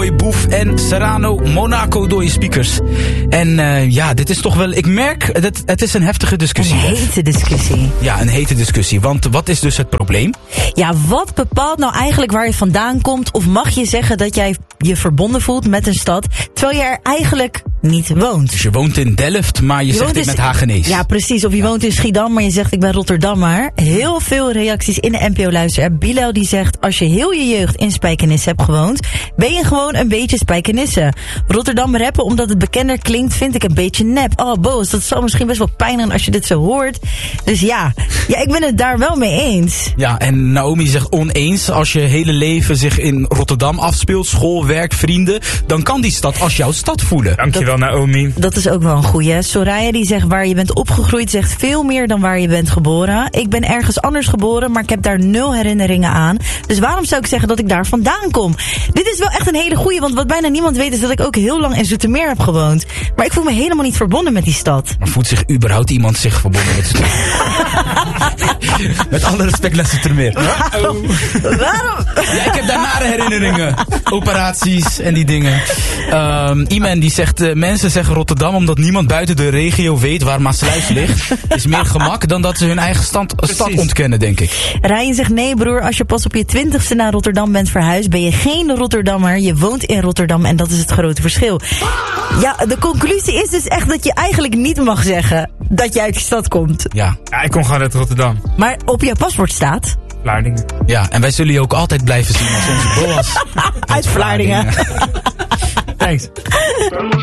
door je boef en Serrano Monaco door je speakers. En dit is toch wel, ik merk, het is een heftige discussie. Een hete discussie. Ja, een hete discussie, want wat is dus het probleem? Ja, wat bepaalt nou eigenlijk waar je vandaan komt? Of mag je zeggen dat jij je verbonden voelt met een stad, terwijl je er eigenlijk niet woont? Dus je woont in Delft, maar je zegt ik met Hagenees. Ja, precies. Of je woont in Schiedam, maar je zegt ik ben Rotterdammer. Heel veel reacties in de NPO-luisteraar. Bilal die zegt, als je heel je jeugd in Spijkenisse hebt gewoond, ben je gewoon een beetje Spijkenisse. Rotterdam rappen omdat het bekender klinkt, vind ik een beetje nep. Oh, boos, dat zal misschien best wel pijn doen als je dit zo hoort. Dus ja, ik ben het daar wel mee eens. Ja, en Naomi zegt oneens. Als je hele leven zich in Rotterdam afspeelt, school, werk, vrienden, dan kan die stad als jouw stad voelen. Dankjewel, Naomi. Dat is ook wel een goeie. Soraya die zegt, waar je bent opgegroeid zegt veel meer dan waar je bent geboren. Ik ben ergens anders geboren, maar ik heb daar 0 herinneringen aan. Dus waarom zou ik zeggen dat ik daar vandaan kom? Dit is wel echt een hele goeie, want wat bijna niemand weet is dat ik ook heel lang in Zoetermeer heb gewoond. Maar ik voel me helemaal niet verbonden met die stad. Maar voelt zich überhaupt iemand zich verbonden met Zoetermeer? Met alle respect naar Zoetermeer. Waarom? Ja, ik heb daar nare herinneringen. Operaties en die dingen. Iman die zegt, mensen zeggen Rotterdam omdat niemand buiten de regio weet waar Maassluis ligt. Is meer gemak dan dat ze hun eigen stad ontkennen, denk ik. Ryan zegt, nee broer, als je pas op je 20ste naar Rotterdam bent verhuisd, ben je geen Rotterdammer. Je woont in Rotterdam en dat is het grote verschil. Ja, de conclusie is dus echt dat je eigenlijk niet mag zeggen dat je uit die stad komt. Ja, ik kom gewoon uit Rotterdam. Maar op jouw paspoort staat Vlaardingen. Ja, en wij zullen je ook altijd blijven zien als onze Boas. uit Vlaardingen. Thanks.